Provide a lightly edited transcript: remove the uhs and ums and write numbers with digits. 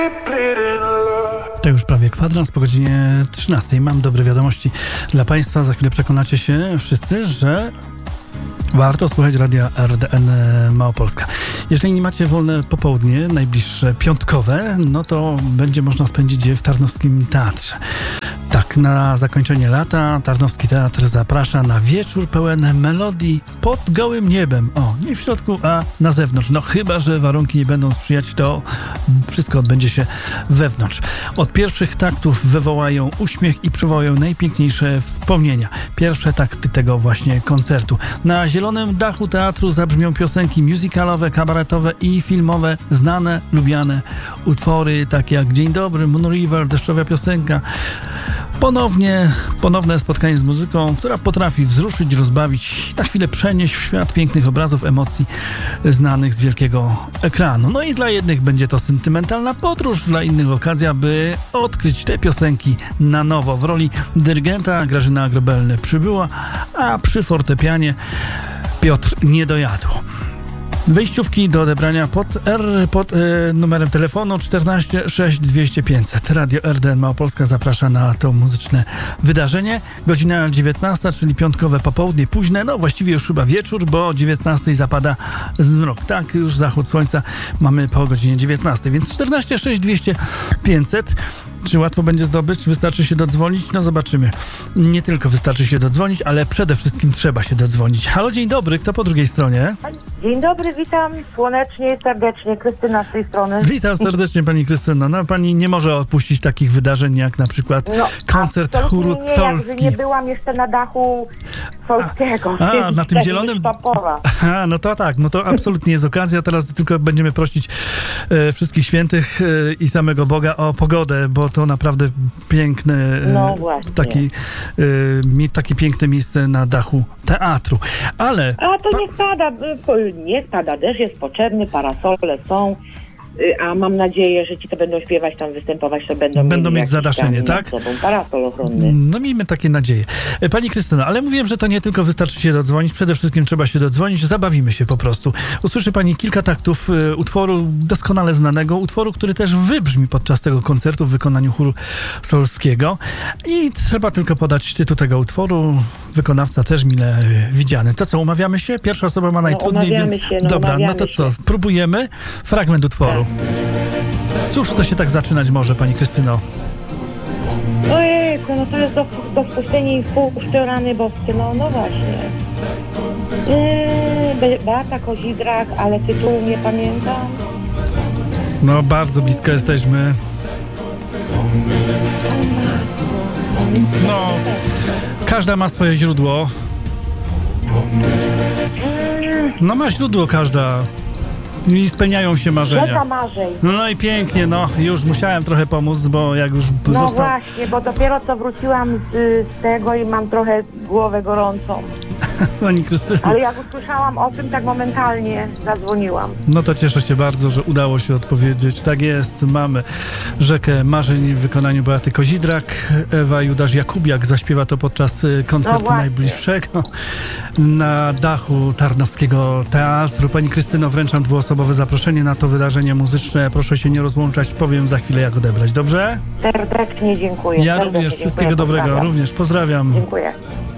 To już prawie kwadrans po godzinie 13. Mam dobre wiadomości dla Państwa. Za chwilę przekonacie się wszyscy, że warto słuchać radia RDN Małopolska. Jeżeli nie macie wolne popołudnie, najbliższe piątkowe, no to będzie można spędzić je w Tarnowskim Teatrze. Tak, na zakończenie lata Tarnowski Teatr zaprasza na wieczór pełen melodii pod gołym niebem. O, nie w środku, a na zewnątrz. No chyba że warunki nie będą sprzyjać, to wszystko odbędzie się wewnątrz. Od pierwszych taktów wywołają uśmiech i przywołają najpiękniejsze wspomnienia. Pierwsze takty tego właśnie koncertu. Na zielonym dachu teatru zabrzmią piosenki musicalowe, kabaretowe i filmowe, znane, lubiane utwory takie jak Dzień dobry, Moon River, Deszczowa piosenka. Ponowne spotkanie z muzyką, która potrafi wzruszyć, rozbawić, na chwilę przenieść w świat pięknych obrazów, emocji znanych z wielkiego ekranu. No i dla jednych będzie to sentymentalna podróż, dla innych okazja, by odkryć te piosenki na nowo. W roli dyrygenta Grażyna Grobelny przybyła, a przy fortepianie Piotr Niedojadło. Wejściówki do odebrania pod numerem telefonu 14 6 200 500. Radio RDN Małopolska zaprasza na to muzyczne wydarzenie. Godzina 19, czyli piątkowe popołudnie, późne, no właściwie już chyba wieczór, bo o 19 zapada zmrok. Tak, już zachód słońca mamy po godzinie 19, więc 14 6 200 500. Czy łatwo będzie zdobyć? Wystarczy się dodzwonić? No zobaczymy. Nie tylko wystarczy się dodzwonić, ale przede wszystkim trzeba się dodzwonić. Halo, dzień dobry, kto po drugiej stronie? Dzień dobry, witam słonecznie, serdecznie. Krystyna z tej strony. Witam serdecznie pani Krystyno. No pani nie może opuścić takich wydarzeń jak na przykład koncert chóru Solski. Nie byłam jeszcze na dachu Solskiego. Na tym zielonym... no to tak, no to absolutnie jest okazja. Teraz tylko będziemy prosić wszystkich świętych i samego Boga o pogodę, bo to naprawdę piękne, takie piękne miejsce na dachu teatru. Ale... A to nie spada, deszcz jest potrzebny, parasole są, a mam nadzieję, że ci, co będą śpiewać, tam występować, to będą mieć zadaszenie, tak? Sobą parasol ochronny. No miejmy takie nadzieje. Pani Krystyno, ale mówiłem, że to nie tylko wystarczy się dodzwonić, przede wszystkim trzeba się dodzwonić, zabawimy się po prostu. Usłyszy pani kilka taktów utworu doskonale znanego, utworu, który też wybrzmi podczas tego koncertu w wykonaniu chóru Solskiego i trzeba tylko podać tytuł tego utworu, wykonawca też mile widziany. To co, umawiamy się? Pierwsza osoba ma najtrudniej, Dobra, no to co, próbujemy fragment utworu. Cóż to się tak zaczynać może, pani Krystyno? Ojejku, no to jest do wpuszczenia i wpuszczę rany boskie, no właśnie. Beata Kozidrak, ale tytułu nie pamiętam. No, bardzo blisko jesteśmy. No, każda ma swoje źródło. No, ma źródło każda. I spełniają się marzenia. Rzeka marzeń. No i pięknie, no już musiałem trochę pomóc, bo jak już No właśnie, bo dopiero co wróciłam z tego i mam trochę głowę gorącą. Pani Krystyna. Ale jak usłyszałam o tym, tak momentalnie zadzwoniłam. No to cieszę się bardzo, że udało się odpowiedzieć. Tak jest, mamy Rzekę Marzeń w wykonaniu Beaty Kozidrak. Ewa Judasz-Jakubiak zaśpiewa to podczas koncertu najbliższego na dachu Tarnowskiego Teatru. Pani Krystyno, wręczam dwuosobowe zaproszenie na to wydarzenie muzyczne. Proszę się nie rozłączać, powiem za chwilę jak odebrać, dobrze? Serdecznie dziękuję. Ja również, wszystkiego dobrego, również pozdrawiam. Dziękuję.